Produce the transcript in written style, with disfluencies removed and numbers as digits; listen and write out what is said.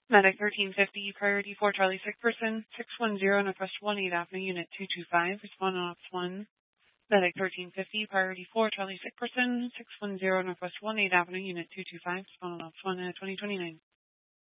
Medic 1350, priority 4 Charlie, sick person, 610 Northwest 18th Avenue, Unit 225, responding on Ops 1. Medic 1350, priority 4 Charlie, sick person, 610 Northwest 18th Avenue, Unit 225, responding on Ops 1 at 2029.